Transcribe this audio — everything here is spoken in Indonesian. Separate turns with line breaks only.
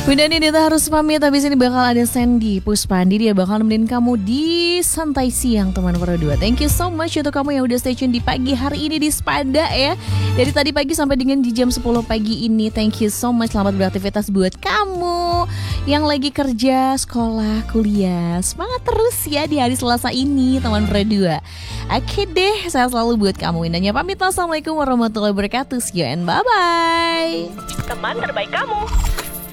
Bunda Nidita harus pamit, habis ini bakal ada Sandy Puspandi, dia bakal nemenin kamu di Santai Siang teman berdua. Thank you so much untuk kamu yang udah stay tune di pagi hari ini di Spada ya. Dari tadi pagi sampai dengan di jam 10 pagi ini. Thank you so much, selamat beraktivitas buat kamu yang lagi kerja, sekolah, kuliah. Semangat terus ya di hari Selasa ini teman berdua. Oke deh, saya selalu buat kamu. Indahnya pamit, assalamualaikum warahmatullahi wabarakatuh. See you and bye-bye.
Teman terbaik kamu.